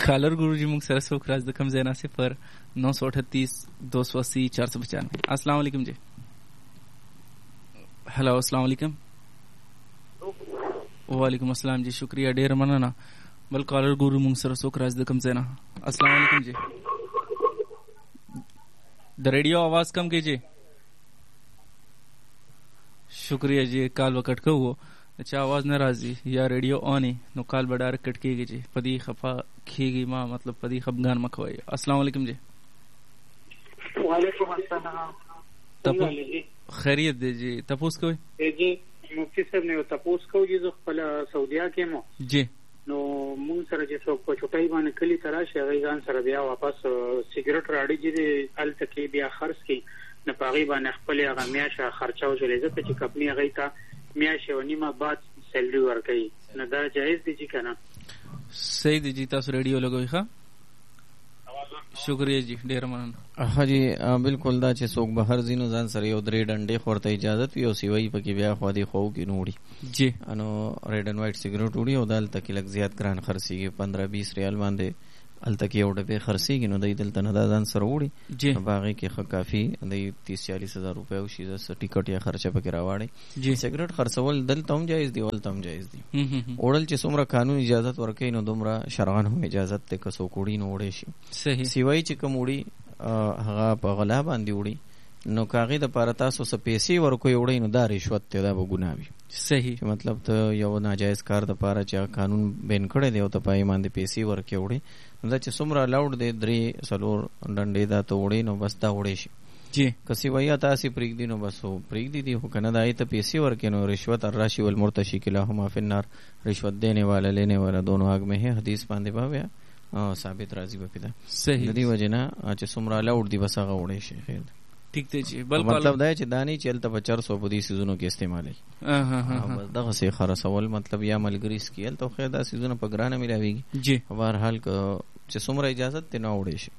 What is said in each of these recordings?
کالر गुरुजी موږ سره څوک راز د کم ځای نه 0938 280 495. السلام علیکم جی. هلو السلام علیکم. وعلیکم السلام جی. شکریہ ډیر مننه. بل کالر ګورو موږ سره څوک راز د کم ځای نه. السلام علیکم جی. د ریډیو आवाज کم کیجئے. شکریہ جی. کال وکټ کوو چې आवाज نه راځي یا ریډیو اونې نو کال به ډایرکټ کټ کیږي جی. پدی خفا کیږي ما مطلب پدی خفګان مکوي. السلام علیکم جی. وعلیکم السلام. خیریت دی جی. تپوس کوي جی. مفتی صاحب نه تپوس کوي چې خپل سعودیا کې مو جی نو مون سره چې څوک په چټای باندې کلی تراشه غیغان سره بیا واپس سیګریټ راډي چې ال تکي بیا خرڅ کی نه پاغي باندې خپل هغه میاشه خرچاو جوړې زه چې کپنی غیتا میاشه ونیمه بعد سیلری ورکړي نه دا جایز دی چې کنه. صحیح دی جی. تاسو ریډیو لګوي ښا. شکریہ جی ډیر مننه. ها جی بالکل دا چې څوک بهر زینو ځان سره یو درې ډنډې خورته اجازه وي او سیوی پکې بیا خو دی خو کې نوړي جی انو ریډ اینڈ وایټ سیګریټ وړي او دال تک لګ زیات ګران خرڅيږي 15-20 ریال باندې ال تک یو ډبه خرڅيږي نو دای دلته نه ځان سره وړي باغې کې خو کافي دای 30-40 هزار روپے او شي ز ټیکټ یا خرچه پکې راوړي. سیګریټ خرڅول دلته هم جایز دی ولته هم جایز دی. اورل چې څومره قانون اجازه ورکړي نو دومره شرعاً هم اجازه ته کسو کوړي نو وړي شي. صحیح. سیوای چې کوم وړي هغه په غلا باندې وړي نو کاغی د پاره تاسو څه پیسې ورکوي وړي نو دا رشوت ته دا به ګناه وي. صحیح. مطلب ته یو ناجایز کار د پاره چې قانون بین کړی دی او ته پای باندې پیسې ورکوي وړي دا چې څومره لاوډ دی 3-4 ډنډې دا ته وړي نو بس دا وړي شي. جی کسی ویا تاسو پریک دی نو بس پریک دی خو کنه دای ته پیسې ورکې نو رشوت الراشی والمرتشی کلاهما فی النار. رشوت دینے والا لینے والا دونوں آگ میں ہے. حدیث باندې بیا ثابت راضی بپیدا. صحیح. د دې وجنه چې څومره لاوډ دی بس هغه وړي شي. خیر ٹھیک دی جی. بل مطلب دا چې دانی چلته په 400 په دې سيزونو کې استعمالي. بس دغه سي خرڅول مطلب یا ملګری سکیل ته خیر دا سيزونه په ګرانه ملاويږي. جی بهر حال چې څومره اجازه ته نه وړي شي.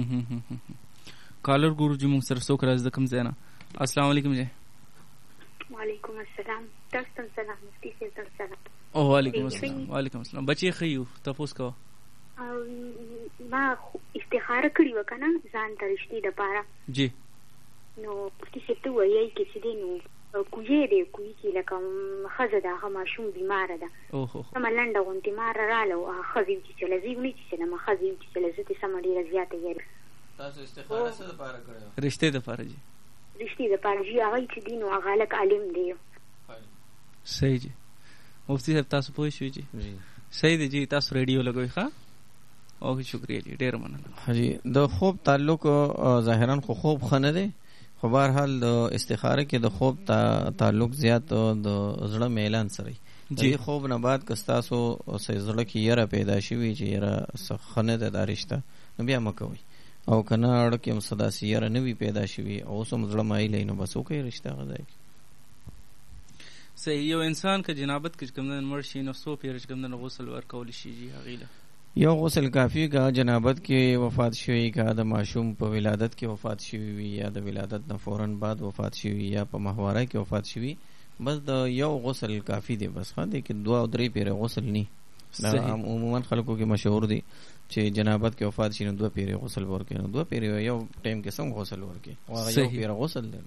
کالر ګورو موږ سره څوک راز د کم ځای نه. السلام علیکم جی. وعلیکم السلام. تاسو سلام مفتی صاحب سلام. او وعلیکم السلام. وعلیکم السلام. بچی خیو تاسو کو ما استخاره کړی وکنه ځان ترشتي د پاره. جی نو مفتی صاحب ته وایي کې چې دینو کوجې دې کوی کې لکه خزه دا غماشوم بیمار ده. اوه ملنډه غونتی مار رااله او خزې چې لذیذ نه چې نه خزې چې لذیذ سم ډیره زیاته یې. تاسو استخاره څه د پاره کړو؟ رشته د پاره جی. رشته د پاره جی هغه چې دینو هغه لک عالم دی. صحیح جی. مفتی صاحب تاسو پوه شئ جی. صحیح دی جی. تاسو ریډیو لګوي ښا. اوه شکریہ جی ډیر مننه. جی د خوب تعلق ظاهرا خو خوب خنه دی خو بهر حال د استخاره کې د خوب تعلق زیات د زړه میلان سره دی. خوب نه بعد کستاسو سې زړه کې یره پیدا شي چې یره خنه د دارشته نو بیا مکوي او کنه اړ کې مصدا سیره نوی پیدا شي او سم زړه مایل نو بس وکي رشتہ غځای. صحیح. یو انسان که جنابت کې کوم مړ شي نو سو پیرج کوم غسل ورکول شي جی هغیله یو غسل کافی کا جنابت کې وفات شوی کا د معشوم په ولادت کې وفات شوی وي یا د ولادت نه فوراً بعد وفات شوی یا په ماهواره کې وفات شوی بس د یو غسل کافی دی. بس خاطر کې 2 او 3 پیر غسل نه عموما خلکو کې مشهور دی چې جنابت کې وفات شي نو 2 پیر غسل ورکې نو 2 پیر یو ټیم کې سم غسل ورکې او یو پیر غسل دی.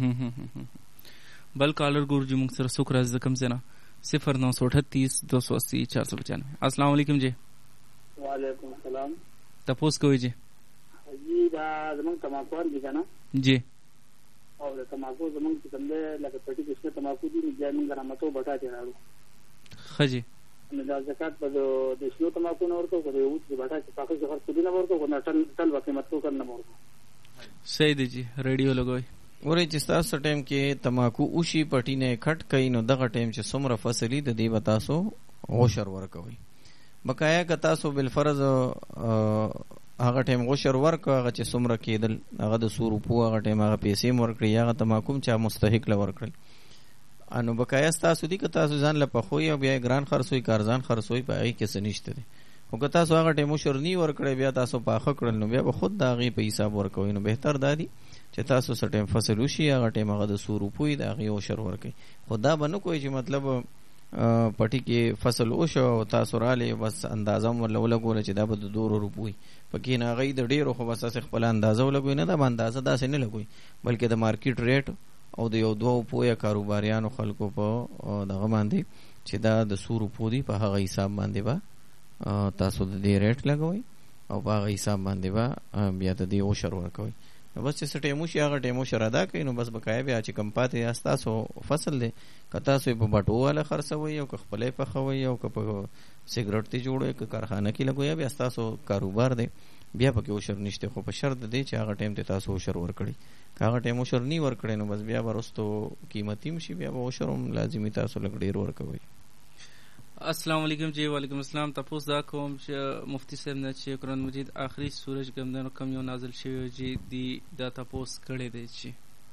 بل کالر ګورجی موږ سره څوک راز د کم زنه 0938 280 495. السلام علیکم جی. وعلیکم السلام. تپوس کوي جی. جی دا زمونږ تماکو دي کنه. جی او د تماکو زمونږ څنګه لکه پټي کې تماکو دي چې موږ رحمتو بټا دي راړو. خجی نو دا زکات په د شنو تماکو نور ته کوي او چې بټا چې پاکه ځخر کودي نه ورته کنه ټل وکه متو کنه ورته. صحیح دی جی. ریډیو لګوي ورې چې تاسو ټیم کې تماکو اوشي پټی نه کټ کین نو دغه ټیم چې څومره فصلی د دې بتاسو غوشر ورکوي بقایا که تاسو بالفرض هغه ټیم غوشر ورکو هغه چې څومره کېدل هغه د 100 روپو هغه ټیم هغه پیسې ورکړي هغه تماکو چې مستحق ل ورکړل انو بقایا تاسو دي که تاسو ځان له پخوي او بیا ګران خرڅوي کارزان خرڅوي په هغه کې سنشته دي او که تاسو هغه ټیم شرنی ورکړي بیا تاسو پاخه کړل نو بیا به خود دا غي په حساب ورکوي نو بهتر دادی چې تاسو سټیم فصل وشي هغه ټیم هغه د 100 روپو د هغه او شر ورکړي خدا بنو کوئی چې مطلب پټي کې فصل وشو تاسو رااله بس اندازه ولګول چې دا به 2 روپوي پکې نه غي د ډیرو خو بس خپل اندازه ولګوي نه دا اندازه داسې نه لګوي بلکې د مارکیټ ریټ او د یو 2 پویا کاروباریانو خلکو په دغه باندې چې دا د 100 روپو دی په هغه حساب باندې با تاسو د دې ریټ لګوي او په هغه حساب باندې با بیا د دې اوشر ورکوي بس چې ټیمو شي هغه ټیمو شر ادا کوي نو بس بقای بیا چې کم پاتې استاسو فصل دی کتا سو په بټو والا خرڅوي او خپلې په خوي او په سیګریټ تی جوړه ک کارخانه کې لګوي بیا استاسو کاروبار دی بیا پکې اوشر نشته خو په شرط دی چې هغه ټیم ته تاسو اوشر ورکړي هغه ټیم اوشر نی ورکړي نو بس بیا ورستو قیمتي مشي بیا اوشر هم لازمي تاسو لګ ډیر ورکوي السلام علیکم جی وعلیکم السلام تاسو دا کوم چې مفتی صاحب نه چې قرآن مجید آخري سورج ګمدنو کم یو نازل شوی جی دی دا تاسو کړي دی چې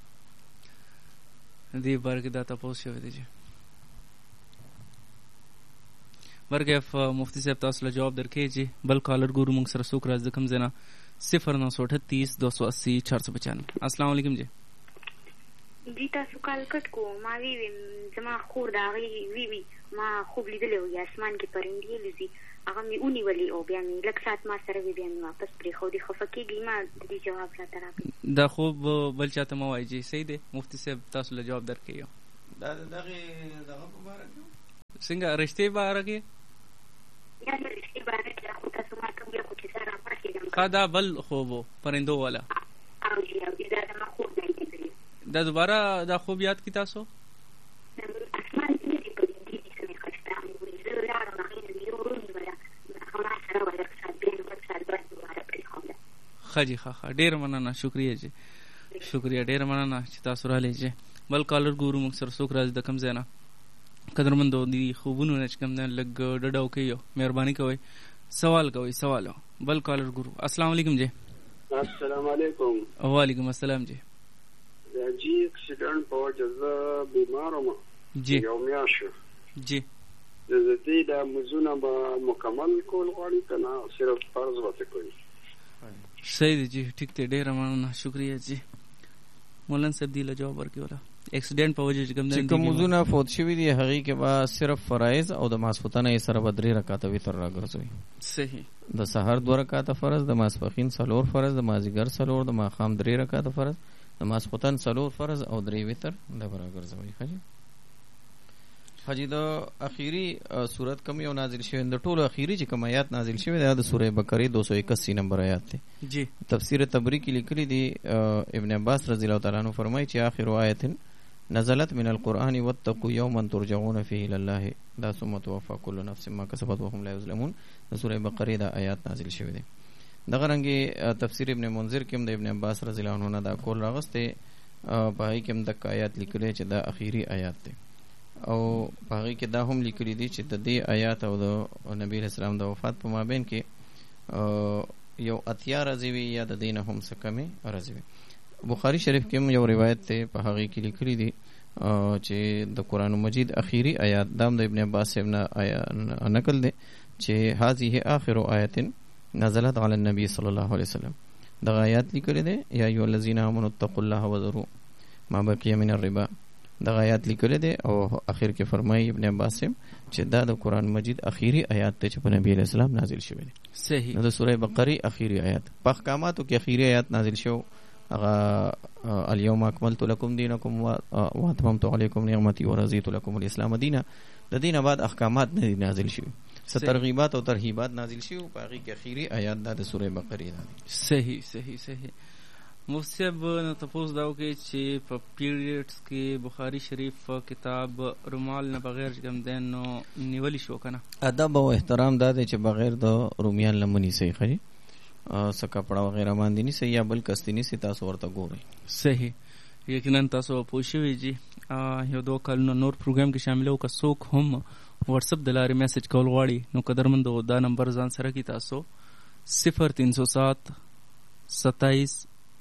دی برګ دا تاسو شوی دی برګ مفتی صاحب تاسو له جواب درکې جی بل کالر ګورو موږ سره سوک راز د کم زنا 0938 280 495 السلام علیکم جی جی تاسو کال کټ کو ما وی زما خور دا وی ما خوب لیدلې وي اسمان کې پرندې لزی هغه می اونې ولي او بیا می لک سات ما سره بیا می واپس پرې خو دي خفکیږي ما د دې جواب را تراپی دا خوب بل چاته مو وایي صحیح دی مفتی صاحب تاسو له جواب درکې دا دغه مبارک څنګه رښتې بارګي یا رښتې بارګي خو تاسو ما کوم یو چې سره پاتې کا دا بل خوب پرندو والا او جی دا ما خوب دی دا دوباره دا خوب یاد کی تاسو اسمان کې خجی خا ډیر مننه شکریا جی شکریا ډیر مننه چې تاسو را لېجه بل کالر ګورو موږ سره څوک راځي د کم زینا قدرمندو دي خوبونو نه کم نه لګ ډډاو کوي مهرباني کوي سوال کوي سوال بل کالر ګورو السلام علیکم جی السلام علیکم وعلیکم السلام جی جی اکسیډنټ په وجه بیمار وم جی یو میاشو جی د دې د مزونه به مکمل کول غواړي کنه صرف فرض وته کوي صحیح دی جی ٹھیک ته ډیر مننه شکریا جی مولانا صاحب دی له جواب ورکولا اکسیډنټ په وجه کوم چې کوم مزونه فوت شوی دی هغه کې با صرف فرایض او د ماسختنه سره بدري رکعات وتر راګرځوي صحیح د سحر 2 رکعات فرض د ماسپخین 4 فرض د مازیګر 4 د ماخام 3 رکعات فرض د ماسختن 4 فرض او 3 وتر د راګرځوي خجی حجی د اخیری سورت کم یو نازل شوی د ټولو اخیری چې کوم آیات نازل شوی د سوره بقره 281 نمبر آیات ته جی تفسیر تبری کې لیکلي دی ابن عباس رضی الله تعالی عنہ فرمایي چې اخر آیت نزلت من القرآن واتقوا يوما ترجعون فيه الى الله دا ثم توفى كل نفس ما كسبت وهم لا يظلمون د سوره بقره د آیات نازل شوی دی دغه رنګي تفسیر ابن منذر کې د ابن عباس رضی الله عنه دا کول راغسته پای کې د آیات لیکلي چې دا اخیری آیات دی او هغه کې دا هم لیکلي دي چې د دې آیات او د نبی اسلام د وفات په مابین کې یو اتیا راځي یا د دین هم څه کمه راځي بخاری شریف کې یو روایت ته په هغه کې لیکلي دي چې د قران مجید اخیری آیات د ابن عباس ابن نقل دي چې هذه اخر آیت نزلت علی النبي صلی الله علیه وسلم دا آیات لیکلي دي یا ایو الذین آمنوا اتقوا الله وذروا ما بقي من الربا دا آیات لیکل دي او اخر کې فرمایي ابن عباس چې دا د قران مجید اخیری آیات ته چې په نبی اسلام نازل شوی دي صحیح د سوره بقره اخیری آیات په احکاماتو کې اخیری آیات نازل شو هغه اليوم اكملت لكم دينكم واتممت عليكم نعمتي ورضيت لكم الاسلام دينا د دینه بعد احکامات نه نازل شوی سترغیبات او ترهیبات نازل شوی په هغه کې اخیری آیات د سوره بقره دي صحیح صحیح صحیح مفسب نو تاسو دا وکي چې په پیریډز کې بخاری شریف کتاب رومال نه بغیر کوم دین نو نیولی شو کنه ادب او احترام دا دی چې بغیر د رومیان لمنی سي خري څه کپڑا وغیرہ باندې ني سي یا بل کستي ني سي تاسو ورته ګورئ صحیح یقینا تاسو پوښوي جی یو دوه کال نور پروګرام کې شامل او کڅوک هم واتس اپ د لارې میسج کول غواړي نو قدرمندو دا نمبر ځان سره کی تاسو 0307 27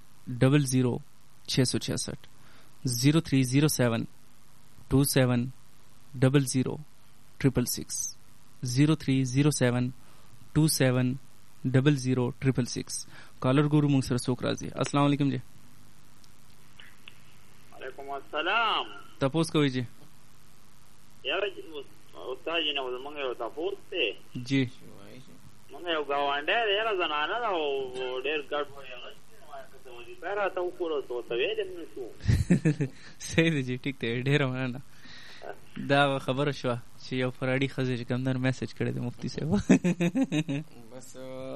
00 666 0307 27 00 666 0307 27 00 کالر ګورو موږ سره څوک راځي السلام علیکم جی وعلیکم السلام تاسو کوی جی یا استاد جنو زمونږ یو تاسو ته جی مونږ یو گاونډی دی را زنانه دا ډېر ګډ وایي وځي پیرا ته وکړو ته وې دې نشو صحیح دی جی ټیک دی ډېر مننه دا خبره شو چې یو فراډي خزې کمندر میسج کړی دی مفتی صاحب بس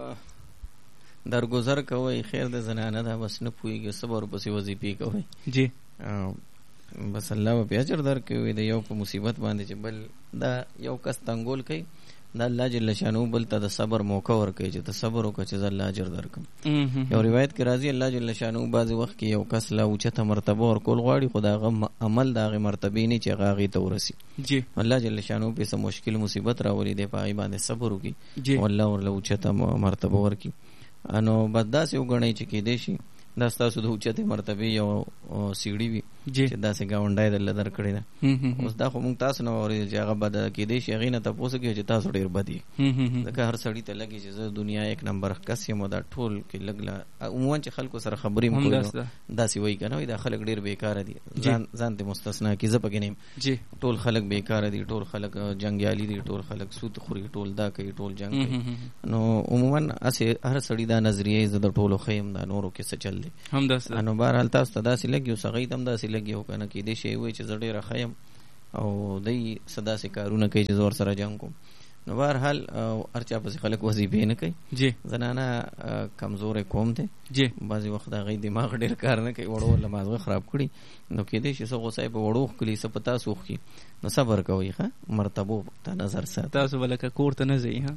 درگذر کوي خیر د زنانه دا بس نه پويږي صبر پسې وظیفې کوي جی بس الله په اجر درکوي د یو په مصیبت باندې چې بل دا یو کس تنګول کوي دا الله جل شانو بل ته د صبر موقع ورکوي چې ته صبر وکړه چې الله اجر درکم یو روایت کې راځي الله جل شانو بعض وخت کې یو کس لا اوچته مرتبه ورکول غواړي خدای غو عمل داغه مرتبه نه چې غاغي ته ورسي جی الله جل شانو په سم مشکل مصیبت راولي دی پای باندې صبر وکړي والله ورله اوچته مرتبه ورکړي انو بداسه وګڼي چې کې دیشي دا ستاسو د اوچته مرتبه یو سیړی وي چې دا څنګه غونډای د لدر کړی دا اوس دا خو مونږ تاسو نو اوري چې هغه بد کې دی شي غینه ته پوسه کې چې تاسو ډیر بدی ځکه هر سړی ته لګي چې زه دنیا یک نمبر کس یم دا ټول کې لګلا عموما چې خلکو سره خبرې مو دا سی وای کنه دا خلک ډیر بیکار دي ځان ته مستثنا کې زه پکې نیم ټول خلک بیکار دي ټول خلک جنگیالي دي ټول خلک سود خوري ټول دا کوي ټول جنگ کوي نو عموما اسه هر سړی دا نظریه زه د ټولو خیم دا نورو کې څه چل دي هم داسه انو بهر حال تاسو ته داسې لګي او سغې تم داسې لګي او کنه کې دې شی وای چې زړه راخیم او دای صدا سي کارونه کوي چې زور سره جنگ کوم نو بهر حال ارچا په خلک وظیفې نه کوي جی زنانه کمزور قوم ته جی بعضی وخت غي دماغ ډیر کار نه کوي وړو لمازغه خراب کړي نو کې دې شي څه غوسه په وړو کلی څه پتا سوخ کی نو صبر کوي ښه مرتبه ته نظر ساتي تاسو ولکه کور ته نه ځي ها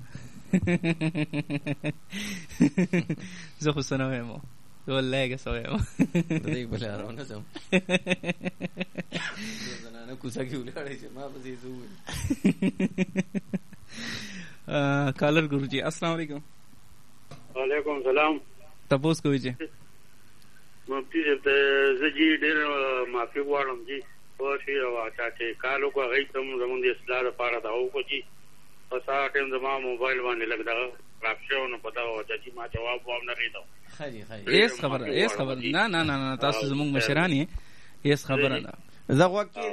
زه خو سنوي مو والله که سویم دې بل راونه زم زنانه کوڅه کې ولاړې چې ما به زو کالر ګورجی السلام علیکم وعلیکم السلام تاسو کوی چې مفتی ته زجی ډېر معافي غواړم چې او شی او چې کالو کو غي تم زمون د اصلاح لپاره دا وکړي چې پسا ټیم زما موبایل باندې لګ دا راپښو نو پتا و چې ما جواب و نه ریدو ایس خبر نه تاسو زموږ مشرانی ایس خبره نه زه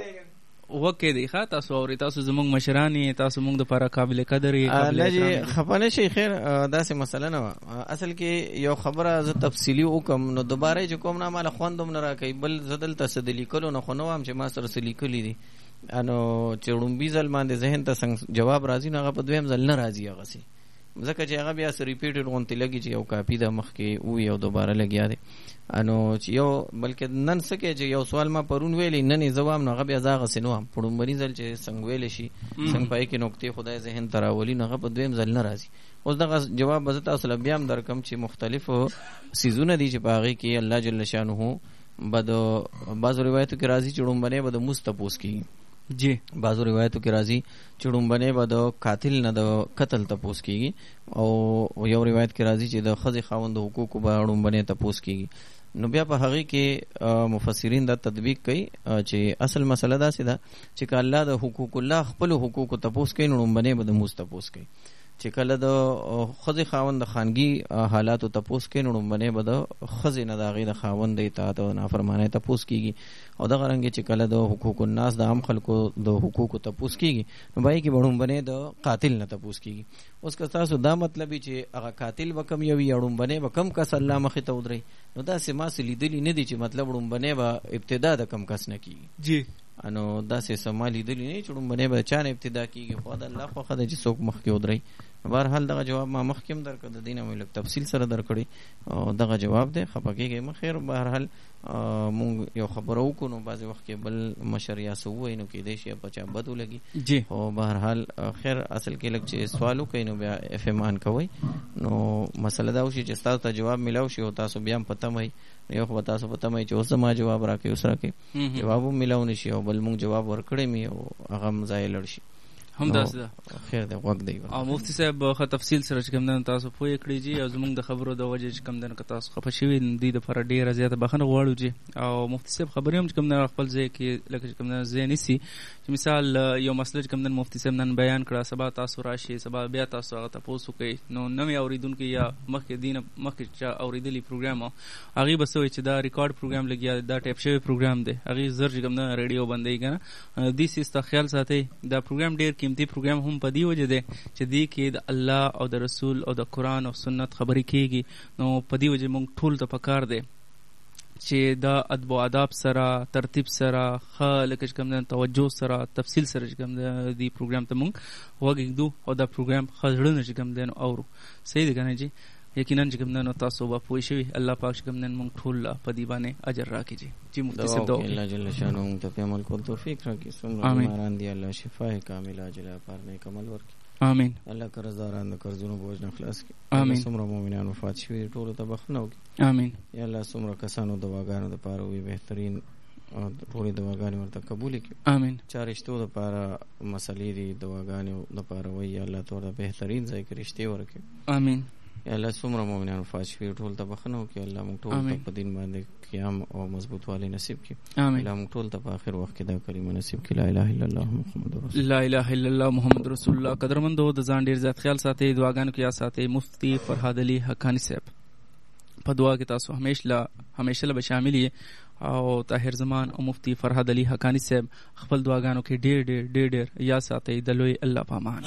وکه دی ښا تاسو اوري تاسو زموږ مشرانی تاسو موږ د لپاره قابل قدر یې قابل احترام خپانه شي خیر داسې مسله نه اصل کې یو خبره ز تفصیلی وکم نو دوباره چې کوم نه مال خوندوم نه راکې بل زدل تسدلی کولو نه خو نو هم چې ما سره سلیکلی دي انو چړم بي ځل باندې ذهن ته جواب راځي نو هغه په دویم ځل نه راځي هغه سي ځکه چې هغه بیا ریپیټډ غونتی لګي چې یو کاپی د مخ کې او یو دوباره لګیا دی انو چې یو بلکې نن سکه چې یو سوال ما پرون ویلې نن جواب نو هغه بیا زاغه سينو پړم بنځل چې څنګه ویل شي څنګه پای کې نقطې خدای ذهن تراولي نو هغه په دویم ځل نه راځي اوس دغه جواب به تاسو له بیا هم درکم چې مختلفو سيزونه دي چې باغې کې الله جل شانه بد بعض روایتو کې راځي چې ډوم باندې بد مستپوس کی جی بعضو روایتو کې راځي چې ډومبنه به د قاتل نه د قتل تپوس کیږي او یو روایت کې راځي چې د خځې خاوند حقوق به ډومبنه تپوس کیږي نو بیا په هغه کې مفسرین دا تطبیق کوي چې اصل مسله دا سي دا چې الله د حقوق الله خپل حقوق تپوس کوي ډومبنه به د مستپوس کوي چې کله د خځې خاوند د خانګي حالاتو تپوس کوي ډومبنه به د خځې نه داغي د خاوند د اطاعت او نافرمانی تپوس کیږي او دا غرنګ چې کله د حقوق الناس د عام خلکو د حقوق تپوس کیږي نو بای کې ډومبنه د قاتل نه تپوس کیږي اوس که تاسو دا مطلب چې هغه قاتل وکم یو ډومبنه وکم کس الله مخې ته ودري نو دا سما سلیدلی نه دي چې مطلب ډومبنه به ابتدا د کم کس نه کیږي جی انو دا سه سمالی دلی نه چې ډومبنه به چا نه ابتدا کیږي خو دا الله خو خدای چې څوک مخ کې ودري بهرحال دغه جواب ما مخکیم درکړ د دینه مې لږ تفصیل سره درکړی او دغه جواب دی خپګیږي مخیر بهرحال مونږ یو خبرو کو نو بعض وخت کې بل مشریا سوې نو کې دیشي په چا بدو لګي جی او بهرحال خیر اصل کې لږ چې سوالو کینو بیا اف ام ان کوي نو مسله دا وشي چې تاسو ته جواب ملاو شي او تاسو بیا پته مې یو خو تاسو پته مې چې اوس ما جواب راکې اوس راکې جواب ملاو نشي او بل مونږ جواب ورکړې مې او هغه مزایل لړشي هم داسه خیر دی وخت دی او مفتی صاحب خو تفصیل سره چې کوم دن تاسو پوهې کړی جی او زموږ د خبرو د وجه چې کوم دن که تاسو خپه شوي دي د پر ډیره زیاته بخنه غواړو جی او مفتی صاحب خبرې هم چې کوم دن خپل ځای کې لکه کوم دن ځای نسی چې مثال یو مسله چې کوم دن مفتی صاحب نن بیان کړه سبا تاسو راشي سبا بیا تاسو هغه تاسو کوي نو نوې اوریدونکو یا مخکې دین مخکې چا اوریدلی پروګرام هغه بسوي چې دا ریکارډ پروګرام لګیا دا ټیپ شوی پروګرام دی هغه زر چې کوم دن ریډیو بندي کنه د سیسته خیال ساتي دا پروګرام ډیر قیمتي پروګرام هم په دې وجه دی چې دې کې د الله او د رسول او د قرآن او سنت خبرې کېږي. نو په دې وجه موږ ټول ته پکار دی چې دا ادب او آداب سره ترتیب سره ښه لکه چې کوم توجه سره تفصیل سره چې کوم دې پروګرام ته موږ وګورو او دا پروګرام ښه زړه نه چې کوم دی نو اورو. صحیح دی که نه جي؟ یقینا چې کوم نو تاسو به پوه شئ الله پاک چې کوم نن موږ ټول په دې باندې اجر راکړي. جی مفتی صاحب دعا الله جل شانه موږ ته په عمل کول توفیق راکړي. څومره بیماران دي الله شفای کامله عاجله پر نیک عمل ورکړي. آمین. الله قرضداران د قرضونو بوج نه خلاص کړي. آمین. څومره مؤمنان وفات شوي ټول ته بخښنه وکړي. آمین. یا الله څومره کسانو دواګانو د پاره وي بهترین ټولې دواګانې ورته قبول کړي. آمین. چا رشتو د پاره مسلې دي دواګانې د پاره وي یا الله ته بهترین ځای کې رشتې ورکړي. آمین. یا الله څومره مؤمنان وفات شوي ټول ته بخښنه وکړي. الله موږ ټول ته په دین باندې قیام او مضبوط والی نصیب کړي. آمین. الله موږ ټول ته په آخر وخت کې دا کلمه نصیب کړي لا اله الا الله محمد رسول الله. لا اله الا الله محمد رسول الله. قدرمندو د ځان ډیر زیات خیال ساتئ دعاګانو کې یا ساتئ. مفتی فرهاد علي حقانی صاحب په دعا کې تاسو همیشه به شامل یې او طاهر زمان او مفتی فرهاد علي حقانی صاحب خپل دعاګانو کې ډیر ډیر ډیر ډیر یا ساتئ د لوی الله په امان.